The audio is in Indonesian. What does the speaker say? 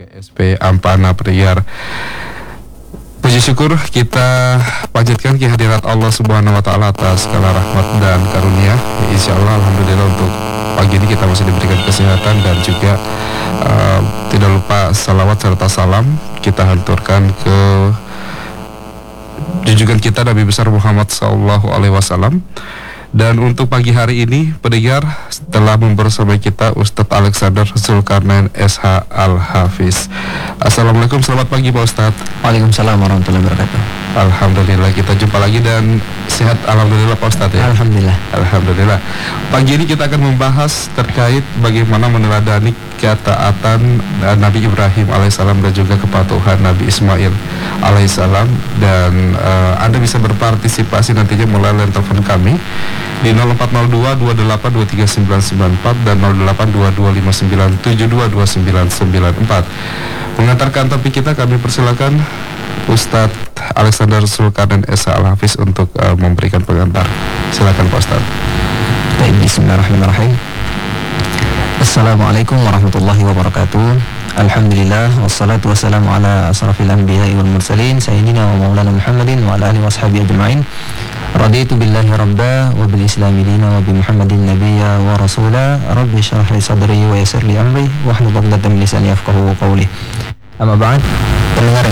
PSP Ampana Priar. Puji syukur kita panjatkan kehadirat Allah Subhanahu wa taala atas segala rahmat dan karunia. Insyaallah alhamdulillah untuk pagi ini kita masih diberikan kesehatan dan juga tidak lupa salawat serta salam kita hanturkan ke junjungan kita Nabi besar Muhammad sallallahu alaihi wasallam. Dan untuk pagi hari ini pendengar telah membersamai kita Ustadz Alexander Zulkarnain SH Al-Hafiz. Assalamualaikum, selamat pagi Pak Ustadz. Waalaikumsalam warahmatullahi wabarakatuh. Alhamdulillah kita jumpa lagi dan sehat alhamdulillah Pak Ustadz ya. Alhamdulillah. Pagi ini kita akan membahas terkait bagaimana meneladani ketaatan Nabi Ibrahim alaihissalam dan juga kepatuhan Nabi Ismail alaihissalam. Dan Anda bisa berpartisipasi nantinya melalui telepon kami di 0402 28 23994 dan 08 22 59 72 2994. Mengantarkan topik kita, kami persilakan Ustadz Alexander Zulkarnain SH Al-Hafiz untuk memberikan pengantar. Silakan Pak Ustadz. Baik, bismillahirrahmanirrahim. Assalamualaikum warahmatullahi wabarakatuh. Alhamdulillah wassalatu wassalamu ala asrafil anbiya'i wal mursalin sayyidina wa maulana Muhammadin wa ala alihi washabihi ajma'in. Raditu billahi rabba wa bil islami dina wa bi Muhammadin nabiyya wa rasula. Rabbi shrah li sadri wa yassir li amri wahlul 'uqdatam min lisani yafqahu qawli. Amma ba'd. Pendengar